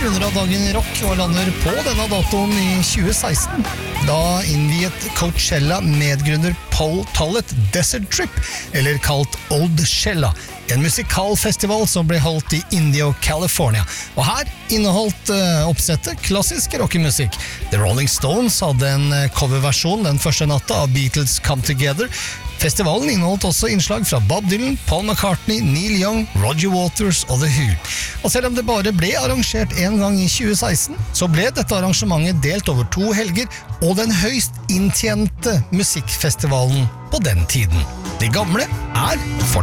runder av dagen i rock og lander på denne datoen i 2016. Da innviet Coachella medgrunner Paul Tollett Desert Trip, eller kalt Old Shella, en musikalfestival som ble holdt i Indio, California. Og her inneholdt oppsettet klassisk rockemusikk. The Rolling Stones hadde en coverversjon den første natta av Beatles Come Together. Festivalen inneholdt også innslag fra Bob Dylan, Paul McCartney, Neil Young, Roger Waters og The Who. Og selv om det bare ble arrangert en gang i 2016, så ble dette arrangementet delt over 2 helger, og den høyst inntjente musikkfestivalen på den tiden. De gamle er fortsatt